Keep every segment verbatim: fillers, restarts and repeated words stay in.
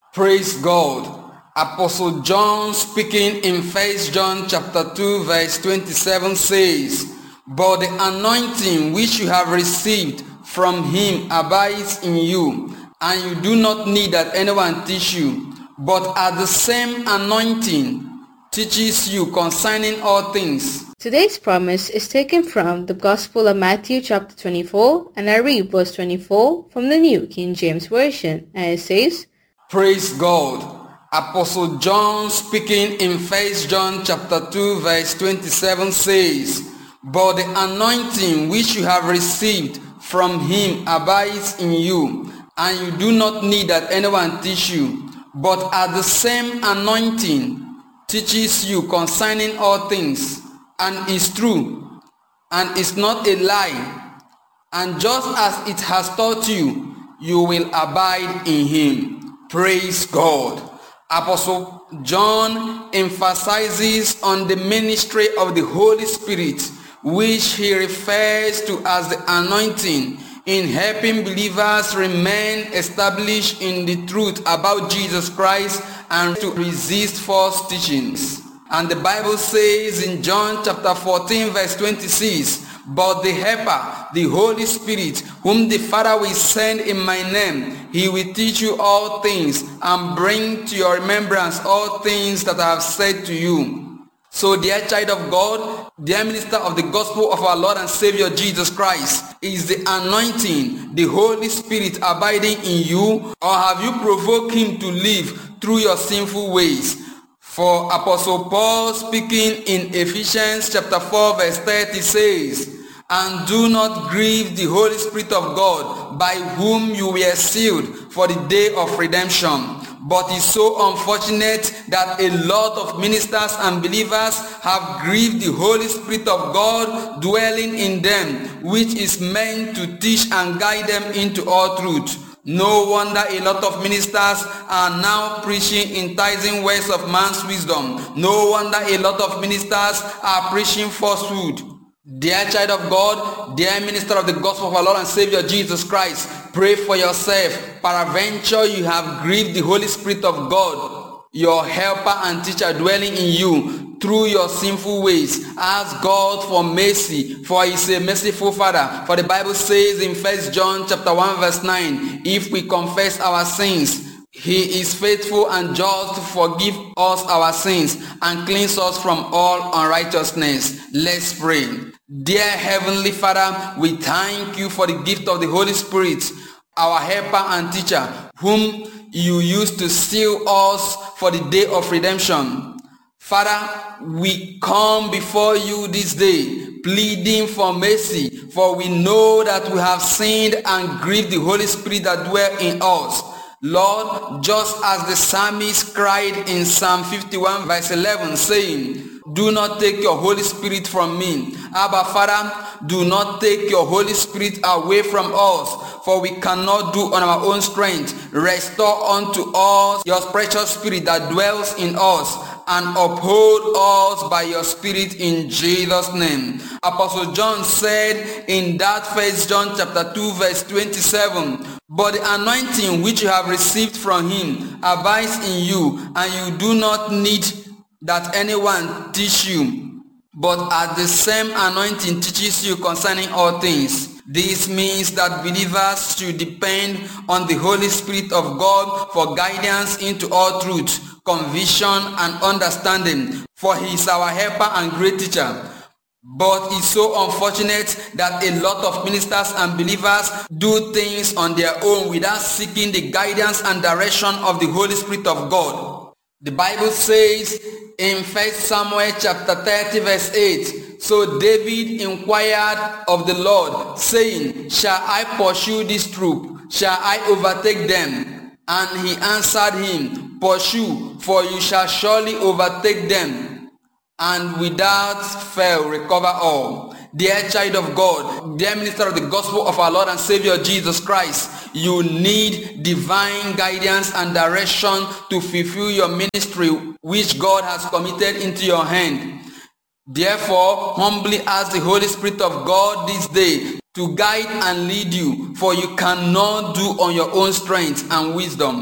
Praise God. Apostle John speaking in First John chapter two verse twenty-seven says, "But the anointing which you have received from him abides in you, and you do not need that anyone teach you, but as the same anointing teaches you concerning all things." Today's promise is taken from the Gospel of Matthew chapter twenty-four, and I read verse twenty-four from the New King James Version, and it says, Praise God. Apostle John speaking in First John chapter two verse twenty-seven says, "But the anointing which you have received from him abides in you, and you do not need that anyone teach you, but as the same anointing teaches you concerning all things, and is true, and is not a lie, and just as it has taught you, you will abide in him." Praise God. Apostle John emphasizes on the ministry of the Holy Spirit, which he refers to as the anointing, in helping believers remain established in the truth about Jesus Christ and to resist false teachings. And the Bible says in John chapter fourteen verse twenty-six, "But the Helper, the Holy Spirit, whom the Father will send in my name, he will teach you all things and bring to your remembrance all things that I have said to you." So, dear child of God, dear minister of the gospel of our Lord and Savior Jesus Christ, is the anointing, the Holy Spirit abiding in you, or have you provoked him to live through your sinful ways? For Apostle Paul speaking in Ephesians chapter four verse thirty says, "And do not grieve the Holy Spirit of God, by whom you were sealed for the day of redemption." But it's so unfortunate that a lot of ministers and believers have grieved the Holy Spirit of God dwelling in them, which is meant to teach and guide them into all truth. No wonder a lot of ministers are now preaching enticing words of man's wisdom. No wonder a lot of ministers are preaching falsehood. Dear child of God, dear minister of the gospel of our Lord and Savior Jesus Christ, pray for yourself. Peradventure you have grieved the Holy Spirit of God, your helper and teacher dwelling in you, through your sinful ways. Ask God for mercy, for he is a merciful Father. For the Bible says in First John chapter one verse nine, "If we confess our sins, he is faithful and just to forgive us our sins and cleanse us from all unrighteousness." Let's pray. Dear Heavenly Father, we thank you for the gift of the Holy Spirit, our helper and teacher, whom you used to seal us for the day of redemption. Father, we come before you this day, pleading for mercy, for we know that we have sinned and grieved the Holy Spirit that dwells in us. Lord, just as the psalmist cried in Psalm fifty-one verse eleven, saying, "Do not take your Holy Spirit from me." Abba Father, do not take your Holy Spirit away from us, for we cannot do on our own strength. Restore unto us your precious Spirit that dwells in us, and uphold us by your Spirit in Jesus' name. Apostle John said in that First John chapter two verse twenty-seven, "But the anointing which you have received from him abides in you, and you do not need that anyone teach you, but as the same anointing teaches you concerning all things." This means that believers should depend on the Holy Spirit of God for guidance into all truth, conviction, and understanding, for he is our helper and great teacher. But it's so unfortunate that a lot of ministers and believers do things on their own without seeking the guidance and direction of the Holy Spirit of God. The Bible says in First Samuel chapter thirty verse eight, "So David inquired of the Lord, saying, Shall I pursue this troop? Shall I overtake them? And he answered him, Pursue, for you shall surely overtake them, and without fail recover all." Dear child of God, dear minister of the gospel of our Lord and Savior Jesus Christ, you need divine guidance and direction to fulfill your ministry which God has committed into your hand. Therefore, humbly ask the Holy Spirit of God this day to guide and lead you, for you cannot do on your own strength and wisdom.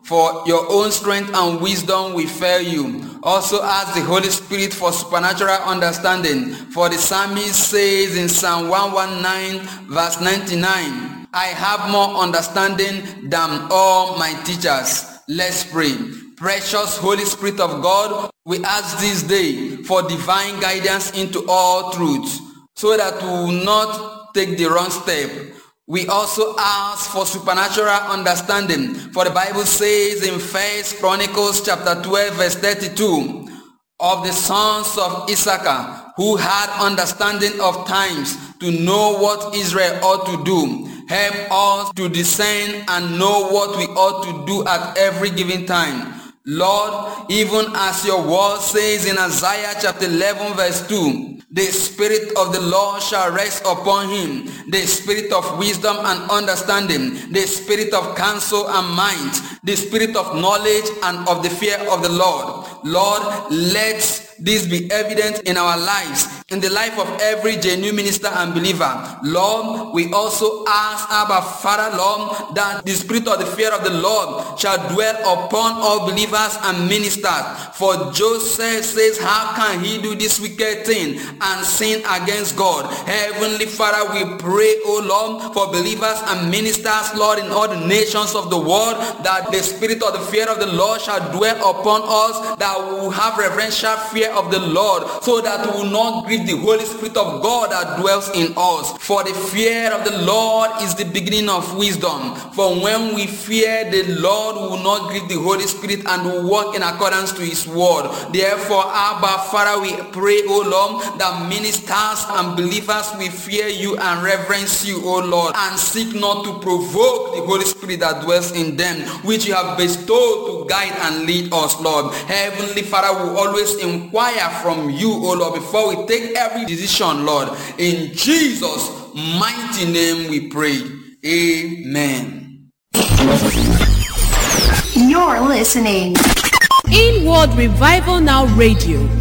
for your own strength and wisdom will fail you. Also ask the Holy Spirit for supernatural understanding. For the psalmist says in Psalm one nineteen verse ninety-nine, I have more understanding than all my teachers. Let's pray. Precious Holy Spirit of God, we ask this day for divine guidance into all truths, so that we will not take the wrong step. We also ask for supernatural understanding, for the Bible says in First Chronicles chapter twelve verse thirty-two, of the sons of Issachar who had understanding of times to know what Israel ought to do. Help us to discern and know what we ought to do at every given time. Lord, even as your word says in Isaiah chapter eleven verse two, the Spirit of the Lord shall rest upon him, the Spirit of wisdom and understanding, the Spirit of counsel and might, the Spirit of knowledge and of the fear of the Lord. Lord, let this be evident in our lives, in the life of every genuine minister and believer. Lord, we also ask, Abba Father, Lord, that the spirit of the fear of the Lord shall dwell upon all believers and ministers. For Joseph says, how can he do this wicked thing and sin against God? Heavenly Father, we pray, O Lord, for believers and ministers, Lord, in all the nations of the world, that the spirit of the fear of the Lord shall dwell upon us, that we will have reverential fear of the Lord, so that we will not grieve the Holy Spirit of God that dwells in us. For the fear of the Lord is the beginning of wisdom. For when we fear the Lord, we will not grieve the Holy Spirit and will walk in accordance to his word. Therefore, Abba Father, we pray, O Lord, that ministers and believers will fear you and reverence you, O Lord, and seek not to provoke the Holy Spirit that dwells in them, which you have bestowed to guide and lead us, Lord. Heavenly Father, we always inquire from you, O Lord, before we take every decision, Lord. In Jesus' mighty name we pray. Amen. You're listening. Inward Revival Now Radio.